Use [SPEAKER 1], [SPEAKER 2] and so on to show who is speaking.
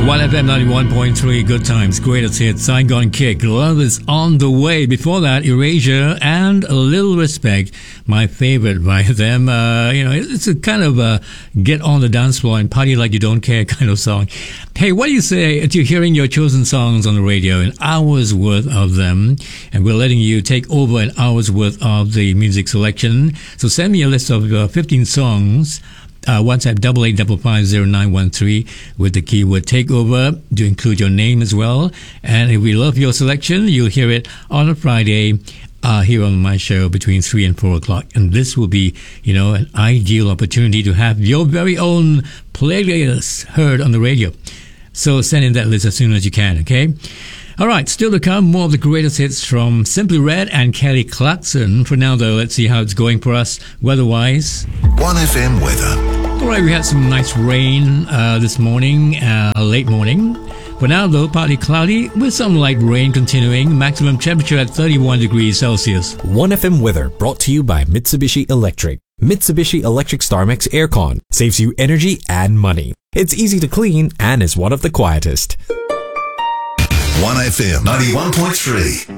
[SPEAKER 1] 1FM 91.3, good times, greatest hits, Saigon Kick, Love is on the way. Before that, Erasure and A Little Respect, my favorite by them. It's a kind of a get on the dance floor and party like you don't care kind of song. Hey, what do you say to hearing your chosen songs on the radio, an hour's worth of them, and we're letting you take over an hour's worth of the music selection. So send me a list of 15 songs. WhatsApp 88550913 with the keyword takeover. Do include your name as well. And if we love your selection, you'll hear it on a Friday here on my show between 3 and 4 o'clock. And this will be, an ideal opportunity to have your very own playlist heard on the radio. So send in that list as soon as you can, okay? All right, still to come, more of the greatest hits from Simply Red and Kelly Clarkson. For now, though, let's see how it's going for us weather-wise.
[SPEAKER 2] 1FM weather.
[SPEAKER 1] All right, we had some nice rain this morning, late morning. For now, though, partly cloudy with some light rain continuing. Maximum temperature at 31 degrees Celsius.
[SPEAKER 3] 1FM weather brought to you by Mitsubishi Electric. Mitsubishi Electric StarMax Aircon saves you energy and money. It's easy to clean and is one of the quietest.
[SPEAKER 2] 1FM 91.3.